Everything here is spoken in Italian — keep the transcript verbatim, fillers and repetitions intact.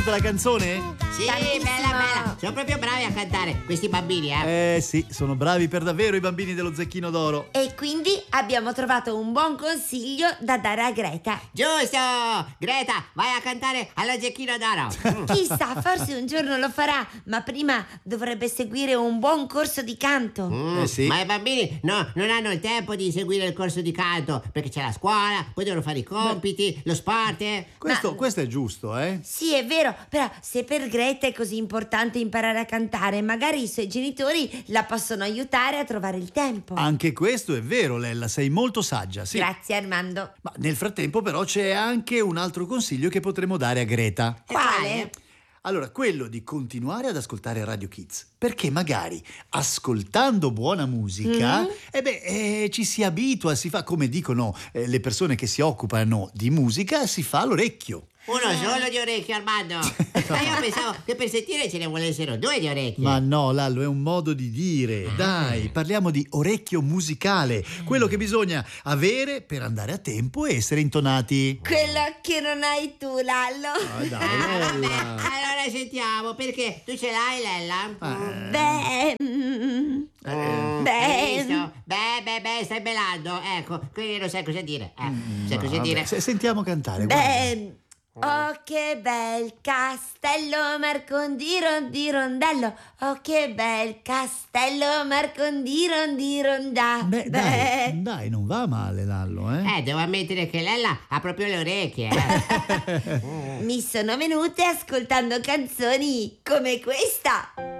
piaciuta la canzone? Sì, bella, bella. Sono proprio bravi a cantare questi bambini, eh. Eh sì, sono bravi per davvero i bambini dello Zecchino d'Oro. E quindi abbiamo trovato un buon consiglio da dare a Greta. Giusto! Greta, vai a cantare allo Zecchino d'Oro. Chissà, forse un giorno lo farà, ma prima dovrebbe seguire un buon corso di canto. Mm, Eh sì. Ma i bambini no, non hanno il tempo di seguire il corso di canto, perché c'è la scuola, poi devono fare i compiti, lo sport. eh. Questo, Ma- questo è giusto, eh? Sì, è vero, però se per Greta è così importante imparare a cantare, magari i suoi genitori la possono aiutare a trovare il tempo. Anche questo è vero, Lella, sei molto saggia, sì. Grazie, Armando. Ma nel frattempo però c'è anche un altro consiglio che potremo dare a Greta. Quale? Allora, quello di continuare ad ascoltare Radio Kids, perché magari ascoltando buona musica, Mm. eh beh, eh, ci si abitua, si fa, come dicono eh, le persone che si occupano di musica, si fa l'orecchio. Uno solo di orecchio, Armando. Ma io pensavo che per sentire ce ne volessero due di orecchie. Ma no, Lallo, è un modo di dire. Dai, parliamo di orecchio musicale, quello che bisogna avere per andare a tempo e essere intonati. Quello che non hai tu, Lallo. Ah, dai, Ah, vabbè, Lella. allora sentiamo, perché tu ce l'hai, Lella? Eh, Beh, mm, Mm, beh. hai visto? Beh, beh, beh, stai belando. Ecco, quindi non sai cosa dire. Eh, sai cosa vabbè, dire. se- sentiamo cantare, guarda. beh. Oh, che bel castello Marcondiro di Rondello. Oh, che bel castello Marcondiro di Ronda. Beh, dai, dai, non va male, Lallo, eh? Eh, devo ammettere che Lella ha proprio le orecchie. eh. Mi sono venute ascoltando canzoni come questa.